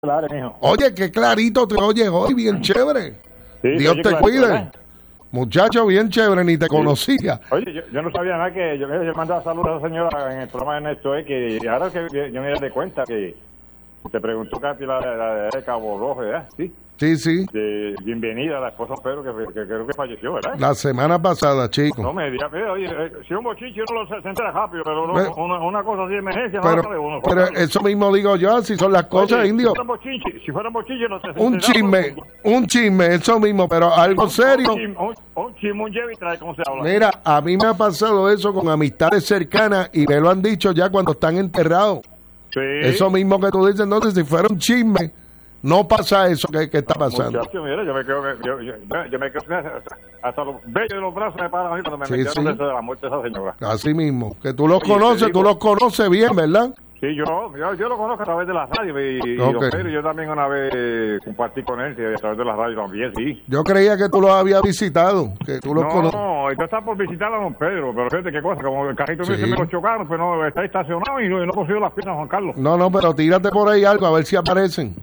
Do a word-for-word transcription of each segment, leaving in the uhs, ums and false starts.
Claro, mijo. Oye, qué clarito te oyes hoy, bien chévere. Sí, Dios oye, te clarito, cuide. ¿verdad? Muchacho, bien chévere, ni te Sí. conocía. Oye, yo, yo no sabía nada que yo, yo mandaba saludos a esa señora en el programa de Néstor X, y ahora que yo, yo me di cuenta que te preguntó Katy la, la, la de Cabo Rojo, ¿verdad? Sí. Sí, sí. De, bienvenida a la esposa de Pedro, que, que creo que falleció, ¿verdad? La semana pasada, chico. No me diga, oye, eh, si un bochiche uno lo se, se entera rápido, pero no, Pero- una, una cosa así de emergencia no Pero, la sabe uno. pero eso mismo digo yo, así son las cosas, Oye, indio. Si fueran bochiche, si fueran bochiche no se Un enteraba chisme, todo. un chisme, eso mismo, pero algo serio. Un chisme, un, un chisme, un lleve y trae, ¿cómo se habla? Mira, a mí me ha pasado eso con amistades cercanas y me lo han dicho ya cuando están enterrados. Sí. Eso mismo que tú dices, entonces, si fuera un chisme, no pasa eso que, que está pasando. Muchacho, mira, yo me quedo, yo, yo, yo, yo me quedo hasta, hasta los vellos de los brazos me paran a mí cuando me Sí, metieron sí. eso de la muerte de esa señora. Así mismo, que tú los Oye, conoces, te digo- tú los conoces bien, ¿verdad? Sí, yo, yo, yo lo conozco a través de la radio y, y Ok. don Pedro, yo también una vez compartí con él a través de la radio también, sí. Yo creía que tú los habías visitado, que tú los conoces. No, yo estaba por visitar a don Pedro, pero fíjate qué cosa, como el carrito mío Sí. se me lo chocaron, pues no, está estacionado y no, y no consigo las piernas, Juan Carlos. No, no, pero tírate por ahí algo, a ver si aparecen.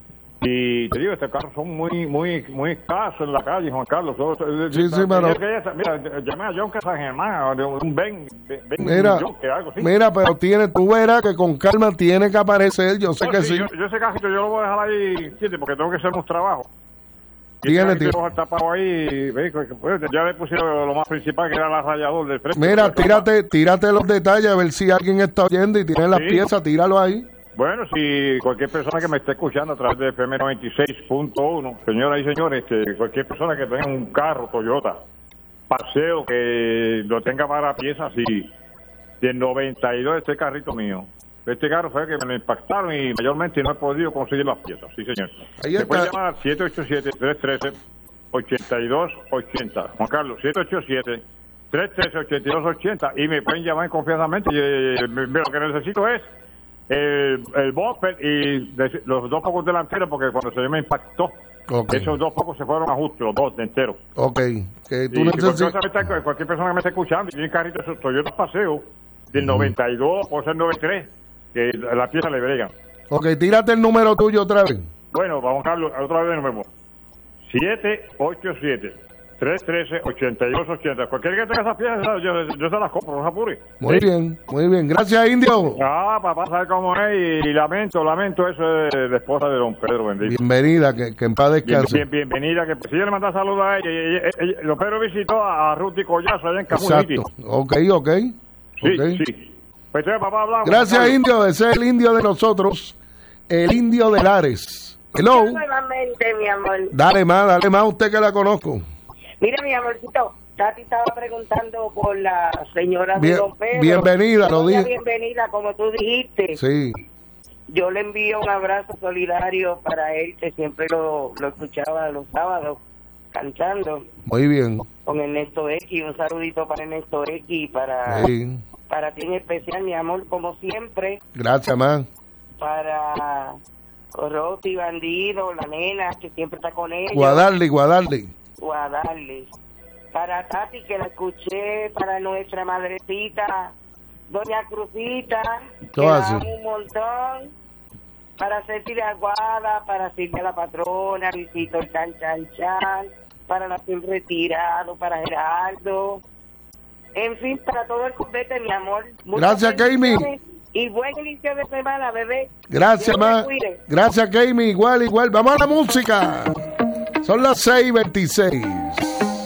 Y te digo, estos carros son muy muy muy escasos en la calle, Juan Carlos. Sí, sí, pero- Mira, llamé a John San Germán, de un Ben, Ben Mira, John, que algo así. mira, pero tiene, tú verás que con calma tiene que aparecer, yo sé No, que sí, sí. Yo, yo ese cajito yo lo voy a dejar ahí, ¿entiendes? Porque tengo que hacer un trabajo. Y Tiene, ese cajito tiene. lo voy a dejar tapado ahí, ve, que- pues, ya le pusieron lo más principal, que era la rallador del frente. Mira, Pero- tírate, tírate los detalles a ver si alguien está oyendo y tiene las Sí. piezas, tíralo ahí. Bueno, si cualquier persona que me esté escuchando a través de F M noventa y seis punto uno, señoras y señores, que cualquier persona que tenga un carro Toyota, paseo, que lo tenga para piezas, y del noventa y dos este carrito mío. Este carro fue el que me lo impactaron y mayormente no he podido conseguir las piezas, sí señor. Ahí Me está. puede llamar al siete ocho siete, tres uno tres, ocho dos ocho cero. Juan Carlos, siete ocho siete, tres uno tres, ocho dos ocho cero, y me pueden llamar confiadamente. Y, eh, me- me- lo que necesito es el, el bumper y de- los dos focos delanteros, porque cuando se me impactó, Ok, esos dos focos se fueron a justo, los dos de enteros. ok, que Y tú si cualquier, necesitas... cosa me está- cualquier persona que me esté escuchando y tiene un carrito de esos Toyota Paseo del noventa y dos o ser noventa y tres, que la pieza le bregan. Ok, tírate el número tuyo otra vez. Bueno, vamos Carlos, otra vez de nuevo. siete ocho siete, tres uno tres, ocho dos ocho cero. Cualquier que tenga esas piezas, yo, yo se las compro, no se apure. Muy Sí. bien, muy bien. Gracias, Indio. Ah, papá, sabe cómo es, y, y lamento, lamento eso de la esposa de don Pedro, bendito. Bienvenida, que, que en paz Bien, descanse. bien- bienvenida, que si yo le manda saludos a ella, y, y- y- y- don Pedro visitó a Ruti Collazo allá en Camuniti. Exacto. Ok, ok. Sí, ok. sí. Pues entonces, papá, hablamos. Gracias, Carlos. Indio. Ese es el indio de nosotros, el indio de Lares. Hello. Nuevamente, mi amor. Dale más, dale más a usted que la conozco. Mira, mi amorcito, Tati estaba preguntando por la señora de Bien- Don Pedro. bienvenida, lo Doña dije. Bienvenida, como tú dijiste. Sí. Yo le envío un abrazo solidario para él, que siempre lo, lo escuchaba los sábados cantando Muy bien. con Ernesto X. Un saludito para Ernesto X y para, Sí. para ti en especial, mi amor, como siempre. Gracias, man. Para Corroti, Bandido, la nena, que siempre está con ellos. Guadarle, guadarle. O a darle. Para Tati, que la escuché, para nuestra madrecita, Doña Cruzita, que Todo la así. amo un montón. Para Ceci de Aguada, para Silvia la Patrona, Luisito el Chan Chan Chan, para Nación Retirado, para Gerardo. En fin, para todo el convete, mi amor. Muchas Gracias, Keimi. bendiciones Y buen inicio de semana, bebé. Gracias, Dios te man. cuide. Gracias, Keimi. Igual, igual. Vamos a la música. Son las seis veintiséis.